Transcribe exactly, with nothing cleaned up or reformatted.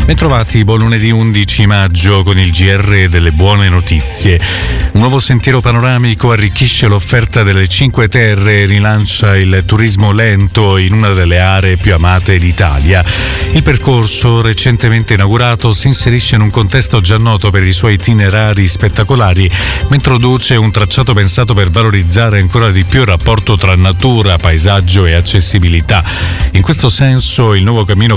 Bentrovati, buon lunedì undici maggio con il G R delle buone notizie. Un nuovo sentiero panoramico arricchisce l'offerta delle Cinque Terre e rilancia il turismo lento in una delle aree più amate d'Italia. Il percorso, recentemente inaugurato, si inserisce in un contesto già noto per i suoi itinerari spettacolari, ma introduce un tracciato pensato per valorizzare ancora di più il rapporto tra natura, paesaggio e accessibilità. In questo senso, il nuovo cammino